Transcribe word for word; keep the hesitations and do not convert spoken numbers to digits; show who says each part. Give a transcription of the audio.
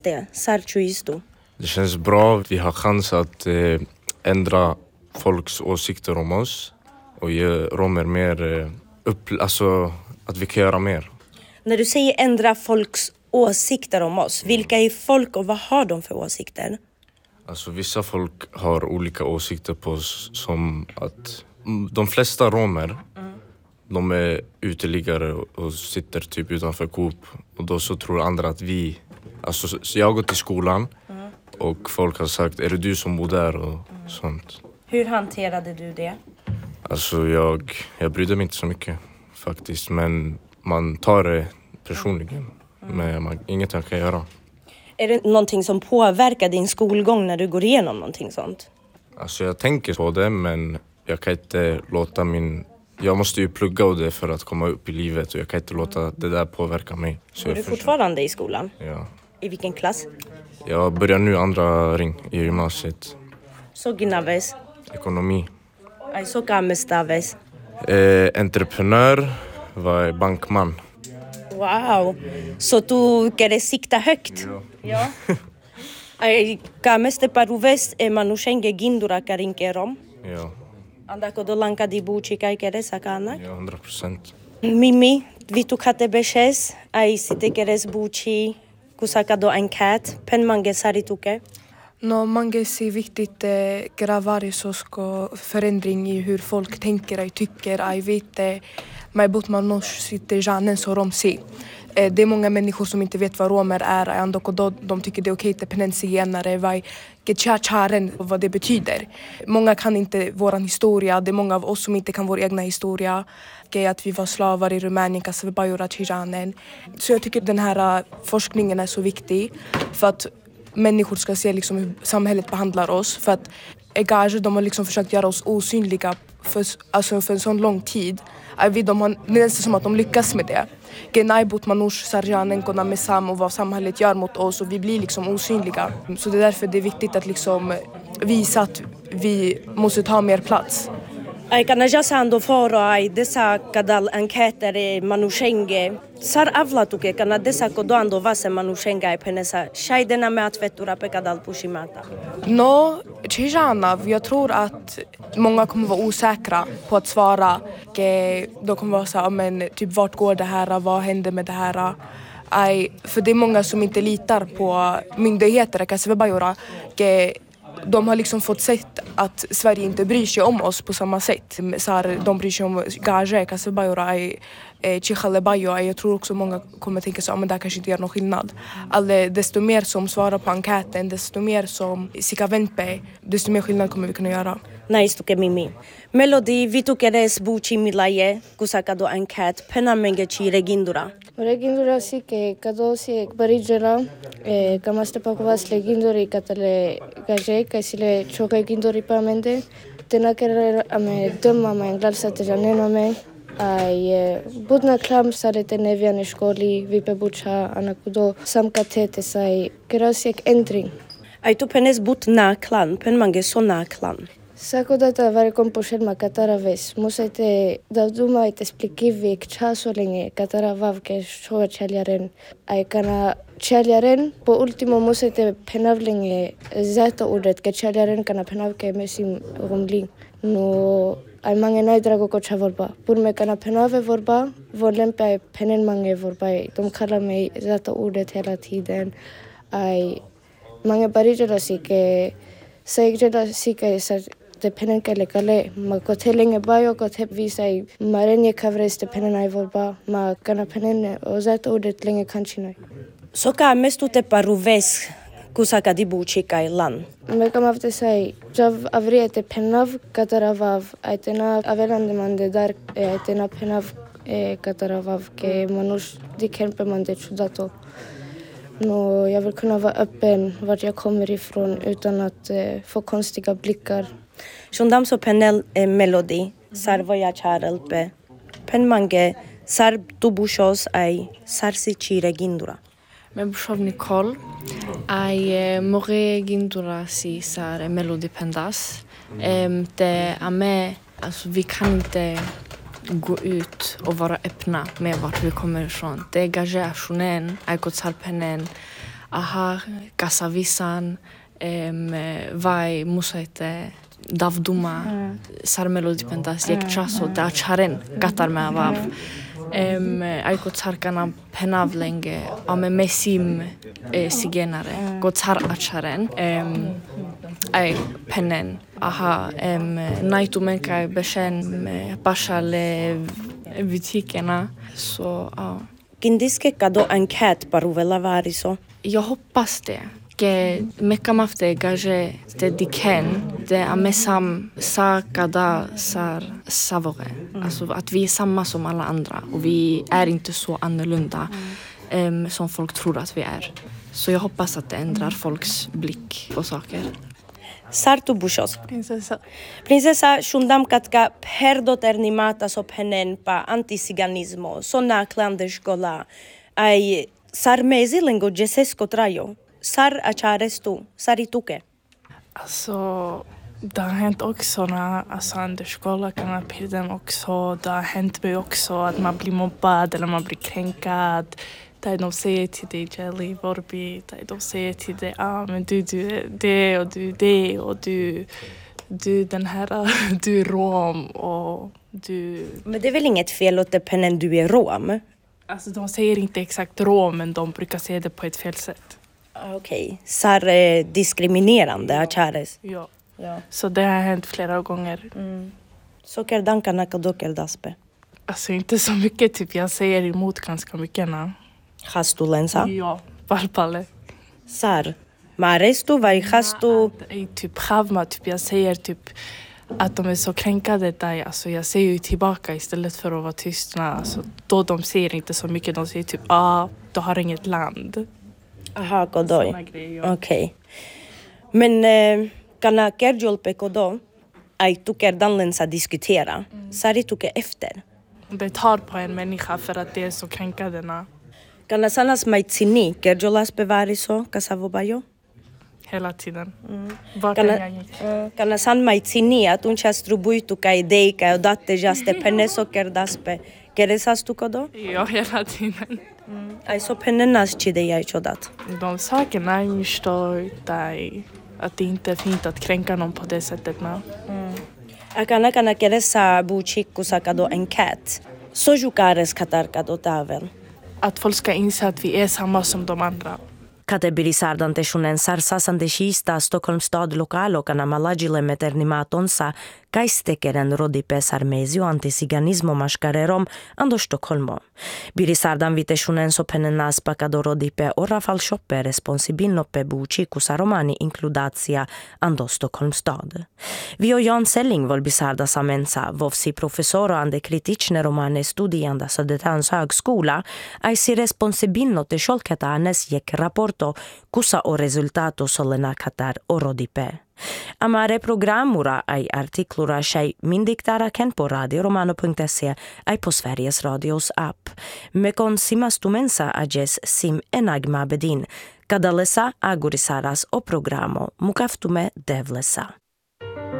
Speaker 1: Det Sarchuisto.
Speaker 2: Det känns bra. Vi har chans att eh, ändra folks åsikter om oss och ge romer mer eh, upp, alltså att vi kan göra mer.
Speaker 1: När du säger ändra folks åsikter om oss, vilka är folk och vad har de för åsikter?
Speaker 2: Alltså vissa folk har olika åsikter på oss, som att de flesta romer mm. de är uteliggare och sitter typ utanför Coop, och då så tror andra att vi, alltså så jag har gått till skolan mm. och folk har sagt, är det du som bor där och mm. sånt.
Speaker 1: Hur hanterade du det?
Speaker 2: Alltså jag, jag brydde mig inte så mycket faktiskt, men man tar det personligen, mm. men man, inget jag kan göra.
Speaker 1: Är det någonting som påverkar din skolgång när du går igenom någonting sånt?
Speaker 2: Alltså jag tänker på det, men jag kan inte låta min... Jag måste ju plugga och det för att komma upp i livet, och jag kan inte låta det där påverka mig. Så
Speaker 1: är du fortfarande i skolan?
Speaker 2: Ja.
Speaker 1: I vilken klass?
Speaker 2: Jag börjar nu andra ring i gymnasiet.
Speaker 1: Så ginaves?
Speaker 2: Ekonomi.
Speaker 1: Ay, så kamestaves?
Speaker 2: Eh, entreprenör, var bankman.
Speaker 1: Wow, så du quieres sikta högt?
Speaker 2: Ja.
Speaker 1: Ay, kameste paruves e manushenge gindura karinkerom?
Speaker 2: Ja.
Speaker 1: Anda kodolanka di buchi kai quieres akana?
Speaker 2: Ja, hundra procent.
Speaker 1: Mimi, vitu kate beshes, ay site quieres buchi, kusaka do enquête, pen mange sarituke?
Speaker 3: No, mange ser viktigt eh, gravar så förändring i hur folk tänker och tycker. Jag vet eh, mig bort man nos sitter janen så rom se. Eh, det är många människor som inte vet vad romer är, ändå och då de tycker det är okej att penensienare vad getchacharen vad det betyder. Många kan inte våran historia, det är många av oss som inte kan vår egna historia. Att vi var slavar i Rumänien, Kasabajora, Tiranen. Så jag tycker den här forskningen är så viktig för att människor ska se liksom hur samhället behandlar oss, för att Egage, de har liksom försökt göra oss osynliga för, alltså för en sån lång tid. Vi, de har, det är nästan som att de lyckas med det. Genaibut manush sarjanen kona med sam och vad samhället gör mot oss, och vi blir liksom osynliga. Så det är därför det är viktigt att liksom visa att vi måste ta mer plats.
Speaker 1: Ay kana jasando foro ay desa kadal enquêter e manushenge sar avlatuke kana desa kodoando vase manushenga ay penesa shaidena med att vettura pe kadal pushimata.
Speaker 3: No, tjejana, jag tror att många kommer vara osäkra på att svara. De kommer vara så här, men typ vart går det här, vad händer med det här? Ay, för det är många som inte litar på myndigheter, Kasabajora. De har liksom fått sett att Sverige inte bryr sig om oss på samma sätt. Så här, de bryr sig om Gaje, Kasabajora, Chichalebajo. Jag tror också många kommer tänka så att ah, det här kanske inte gör någon skillnad. Alla, desto mer som svarar på enkäten, desto mer som Sikavempe, desto mer skillnad kommer vi kunna göra.
Speaker 1: Nice to Mimi. Melody, vi tu queres buchi milaye, kusaka do enquête, pena mengechi regindura.
Speaker 4: Regindura si que cada si barijera, eh, kamaste pakvas leginduri katale gaje, kasile choke ginduri pamente. Tena querer ame döma med englalsa te janeno me. Ai budna klam sare te nevian i skoli, vi pe bucha anakudo samkatete sai kerasiek entring.
Speaker 1: Ai tu penes but na klan, pen mange so na klan.
Speaker 4: Sako data vare compoșel ma catara ves. Musa te da duma te expliquivi că ceasulinge catara vav ke shoa chaliaren. Ai kana chaliaren po ultimo musa te penavlinge zata ordet ke chaliaren kana penav ke mesim rumling. No ai mange noi drago ko chavorba. Pur me kana penave vorba, volem pe penen mange vorba. Dom kalla me zata ordet hela tiden. Ai mange barijela si ke sägrela si ke te penen kale kale ma kotelenge bayo kote visai marenje kavres te penen ai vorba ma kana penen ozat ordet lenge kanchinai.
Speaker 1: Soka mestu te paruves kusaka di buchi kai lan.
Speaker 4: Me kam avte sai jav avrie te penav kataravav aitena avelan de mande dar aitena penav kataravav ke manush diken mande chudato. No, jag vill kunna vara öppen vart jag kommer ifrån utan att eh, få konstiga blickar.
Speaker 1: Shundam so penel eh, melodi sar voya charelpe pen mange sar tubushos ai sar si chire gindura.
Speaker 5: Men bushov Nicole ai eh, more gindura si sar melodi pendas. Ehm det ame alltså vi kan inte gå ut och vara öppna med vart vi kommer ifrån. Det är gajationen, aikotsalpenen, aha, kasavisan, em, vai musaite davduma, mm. sar melodi pentas, jek chaso, da charen, gatar me avav. Um, aiko tsarkana penav lenge, ame mesim e, sigenare, go tsar acharen, um, ai penen, aha, um, naitu menkai beshen basha le butikerna, så ja.
Speaker 1: Kindiske kado enkät paruvella variso?
Speaker 5: Jag hoppas det. Que mekamafte gaje te diken det amesam sa kada sar savore. Mm. Alltså att vi är samma som alla andra och vi är inte så annorlunda mm. um, som folk tror att vi är. Så jag hoppas att det ändrar folks blick på saker.
Speaker 1: Sartu bushos.
Speaker 3: Prinsessa.
Speaker 1: Prinsessa shundam katka perdot ernimata so penen pa antisiganismo, sona klandeshkola. Ai sarmezi lengo jesesko trajo. Sar acharestu, sarituke.
Speaker 6: Alltså, det har hänt också när alltså, under skolan kan man pilden också. Det har hänt mig också att man blir mobbad eller man blir kränkad. Där de säger till dig, Jelly, Vorbi, där de säger till dig, ah, men du, du är det och du är det och du, du den här, du är rom och du...
Speaker 1: Men det är väl inget fel åt det pennen du är rom?
Speaker 6: Alltså, de säger inte exakt rom, men de brukar säga det på ett fel sätt.
Speaker 1: Okej, okay. Sar eh, diskriminerande ja. Achares.
Speaker 6: Ja. ja, så det har hänt flera gånger.
Speaker 1: Mm. Soker dankana kadoker daspe.
Speaker 6: Alltså inte så mycket, typ jag säger emot ganska mycket. Na.
Speaker 1: Hastu lensa?
Speaker 6: Ja, palpalle.
Speaker 1: Sar, marestu vai hastu?
Speaker 6: Typ havma, typ jag säger typ att de är så kränkade där. Alltså jag säger ju tillbaka istället för att vara tystna. Alltså, då de säger inte så mycket, de säger typ, ah, du har inget land.
Speaker 1: Aha, kodoi. Okej. Okay. Men eh, kana kerjolpe kodo ai tuker danlensa diskutera. Mm. Sari tuke efter.
Speaker 6: Det tar på en människa för att det är så kränkande.
Speaker 1: Kana sanas maitsini kerjolas bevariso kasavobayo.
Speaker 6: Hela tiden.
Speaker 1: Mm. Kana kana san maitsini atuncha strubuitu kai dei kai odatte jaste peneso kerdaspe. Keresas tu kodo?
Speaker 6: Ja, hela tiden.
Speaker 1: Mm. Ai so pennenas chide jag chodat.
Speaker 6: De sakerna jag förstår dig att det inte är fint att kränka någon på det sättet.
Speaker 1: Mm. Akana kana keresa buchiku sakado enkat. Så jukares katarkado tavel.
Speaker 6: Att folk ska inse att vi är samma som de andra.
Speaker 1: Katebirisardan teshunen sarsasan deshista Stockholms stad lokalo kana malagile meternimatonsa kaistekeren rodipe sarmezio antisiganismo mascarerom ando Stockholmo. Birisardan viteshunen sopenenas pakado rodipe ora falshoppe responsibilno pe buci kusa romani includatia ando Stockholms stad. Vio Jan Selling vol bisarda samensa vovsi professoro ande kritične romane studianda sa detans högskola ai si responsibilno te sholketa anes jek raporto kusa o rezultato solena katar o rodipe. Amare programura ai artiklura shai mindiktara ken på radioromano punkt se ai på Sveriges Radios app. Mekon simastumensa ages sim enagma bedin, kadalesa agurisaras o programo mukaftume devlesa.